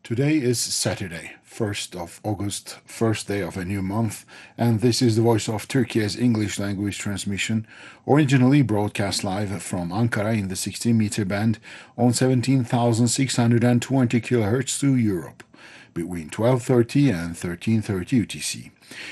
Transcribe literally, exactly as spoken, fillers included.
Today is Saturday, first of August, first day of a new month, and this is the Voice of Turkey's English language transmission, originally broadcast live from Ankara in the sixteen meter band on seventeen thousand six hundred twenty kilohertz to Europe, between twelve thirty and thirteen thirty U T C.